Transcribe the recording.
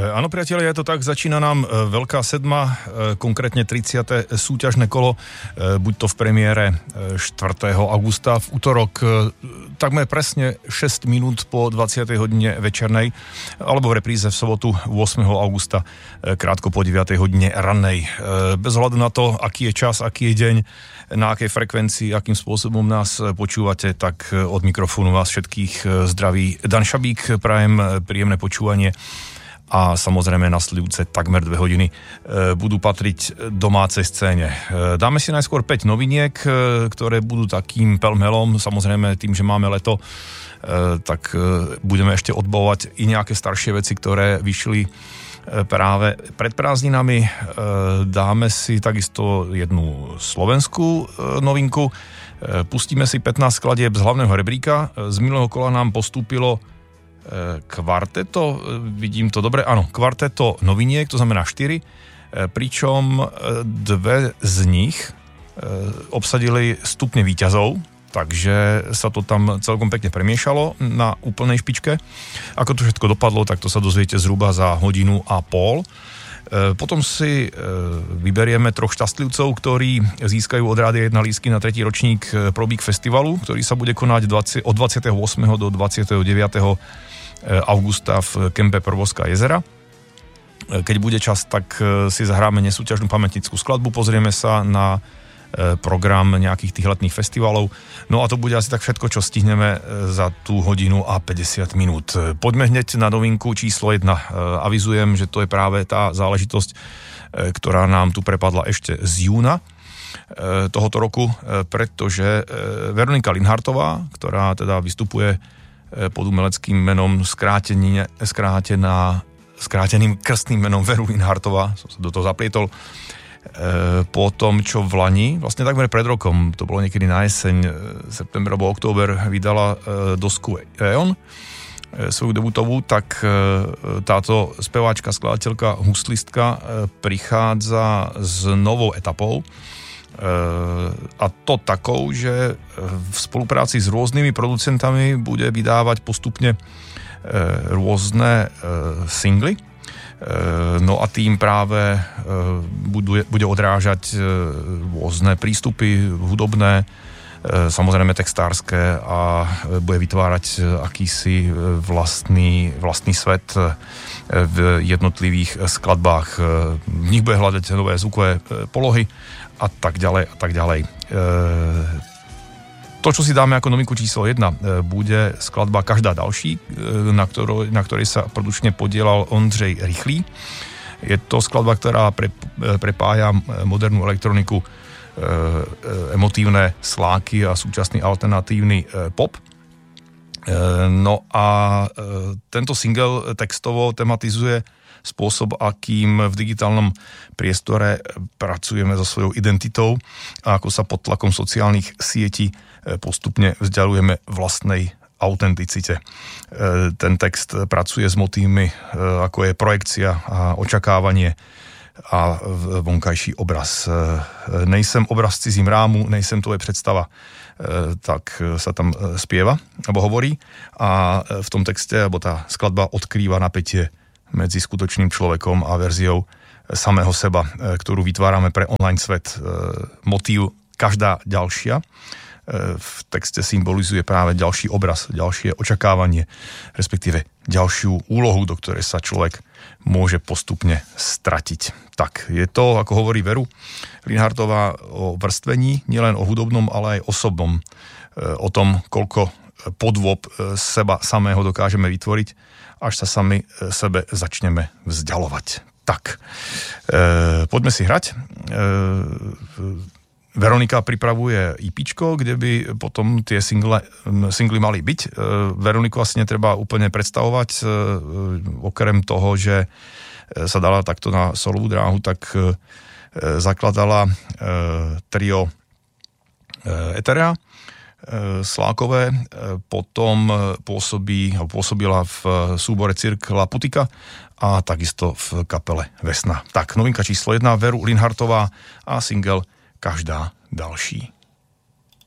Áno, priatelia, je to tak, začína nám Veľká sedma, konkrétne 30. súťažné kolo, buď to v premiére 4. augusta, v útorok takmer presne 6 minút po 20. hodine večernej, alebo v repríze v sobotu 8. augusta, krátko po 9. hodine rannej. Bez hľadu na to, aký je čas, aký je deň, na akej frekvencii, akým spôsobom nás počúvate, tak od mikrofónu vás všetkých zdraví Dan Šabík, prajem príjemné počúvanie a samozrejme nasledujúce takmer 2 hodiny budú patriť domácej scéne. Dáme si najskôr 5 noviniek, ktoré budú takým pelmelom, samozrejme tým, že máme leto, tak budeme ešte odbavovať i nejaké staršie veci, ktoré vyšli práve pred prázdninami. Dáme si takisto jednu slovenskú novinku, pustíme si 15 skladieb z hlavného rebríka. Z minulého kola nám postúpilo kvarteto, vidím to dobre, áno, kvarteto noviniek, to znamená 4, pričom 2 z nich obsadili stupne víťazov, takže sa to tam celkom pekne premiešalo na úplnej špičke. Ako to všetko dopadlo, tak to sa dozviete zhruba za 1,5 hodiny. Potom si vyberieme 3 šťastlivcov, ktorí získajú od Rádia 1 lístky na 3. ročník Probík festivalu, ktorý sa bude konať od 28. do 29. augusta v kempe Prvovská jezera. Keď bude čas, tak si zahráme nesúťažnú pamätnickú skladbu, pozrieme sa na program nejakých tých letných festivalov. No a to bude asi tak všetko, čo stihneme za tú 1 hodinu a 50 minút. Poďme hneď na novinku číslo 1. Avizujem, že to je práve tá záležitosť, ktorá nám tu prepadla ešte z júna tohoto roku, pretože Veronika Linhartová, ktorá teda vystupuje pod umeleckým menom skráteným krstným menom Veru Linhartová, som sa do toho zaplietol, po tom, čo v lani, vlastne takmer pred rokom, to bolo niekedy na jeseň, september alebo október, vydala dosku Eon, svoju debutovú, tak táto speváčka, skladateľka, huslistka prichádza s novou etapou, a to takou, že v spolupráci s rôznymi producentami bude vydávať postupne rôzne singly. No a tým práve bude odrážať rôzne prístupy hudobné, samozrejme textárske, a bude vytvárať akýsi vlastný svet v jednotlivých skladbách. V nich bude hľadať nové zvukové polohy a tak ďalej a tak ďalej. To, čo si dáme ako novinku číslo 1, bude skladba Každá další, na ktorej sa produkčne podielal Ondřej Rychlý. Je to skladba, ktorá prepája modernú elektroniku, emotívne sláky a súčasný alternatívny pop. No a tento single textovo tematizuje spôsob, akým v digitálnom priestore pracujeme so svojou identitou a ako sa pod tlakom sociálnych sietí postupne vzdialujeme vlastnej autenticite. Ten text pracuje s motívmi, ako je projekcia a očakávanie a vonkajší obraz. Nejsem obraz v cizím rámu, nejsem tvoje predstava, tak sa tam spieva, alebo hovorí, a v tom texte, alebo tá skladba odkrýva napätie medzi skutočným človekom a verziou samého seba, ktorú vytvárame pre online svet. Motív Každá ďalšia v texte symbolizuje práve ďalší obraz, ďalšie očakávanie, respektíve ďalšiu úlohu, do ktorej sa človek môže postupne stratiť. Tak, je to, ako hovorí Veru Linhartová, o vrstvení, nielen o hudobnom, ale aj osobnom, o tom, koľko podôb seba samého dokážeme vytvoriť, až sa sami sebe začneme vzdialovať. Tak, poďme si hrať. Veronika pripravuje EPčko, kde by potom tie singly mali byť. Veroniku asi netreba úplne predstavovať, okrem toho, že sa dala takto na solovú dráhu, tak zakladala trio Eterea Slákové, potom pôsobila v súbore Cirkla Putika a takisto v kapele Vesna. Tak, novinka číslo 1, Veru Linhartová a single Každá další.